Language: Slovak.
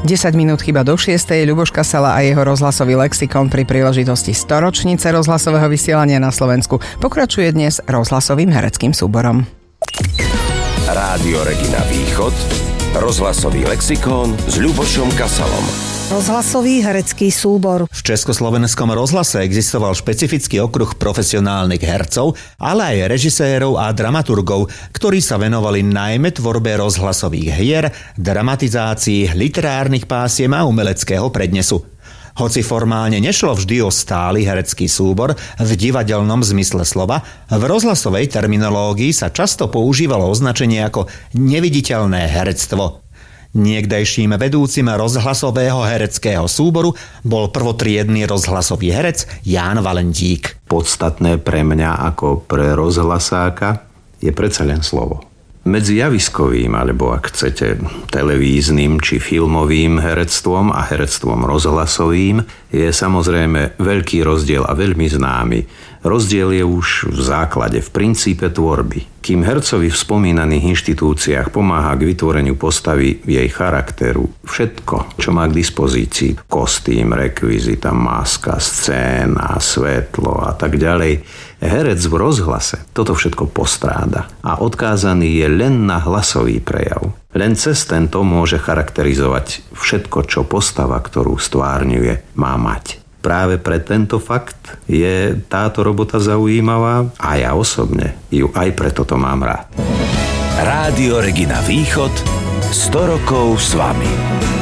10 minút chyba do 6. Ľuboš Kasala a jeho rozhlasový lexikon pri príležitosti 100-ročnice rozhlasového vysielania na Slovensku pokračuje dnes rozhlasovým hereckým súborom. Rádio Regina Východ, rozhlasový lexikon s Ľubošom Kasalom. Rozhlasový herecký súbor. V Československom rozhlase existoval špecifický okruh profesionálnych hercov, ale aj režisérov a dramaturgov, ktorí sa venovali najmä tvorbe rozhlasových hier, dramatizácii, literárnych pásiem a umeleckého prednesu. Hoci formálne nešlo vždy o stály herecký súbor v divadelnom zmysle slova, v rozhlasovej terminológii sa často používalo označenie ako neviditeľné herectvo. Niekdajším vedúcim rozhlasového hereckého súboru bol prvotriedny rozhlasový herec Ján Valentík. Podstatné pre mňa ako pre rozhlasáka je predsa len slovo. Medzi javiskovým, alebo ak chcete, televíznym či filmovým herectvom a herectvom rozhlasovým je samozrejme veľký rozdiel a veľmi známy. Rozdiel je už v základe, v princípe tvorby. Kým hercovi v spomínaných inštitúciách pomáha k vytvoreniu postavy jej charakteru, všetko, čo má k dispozícii, kostým, rekvizita, maska, scéna, svetlo a tak ďalej, herec v rozhlase toto všetko postráda a odkázaný je len na hlasový prejav. Len cez tento môže charakterizovať všetko, čo postava, ktorú stvárňuje, má mať. Práve pre tento fakt je táto robota zaujímavá a ja osobne ju aj preto to mám rád. Rádio Regina Východ 100 rokov s vami.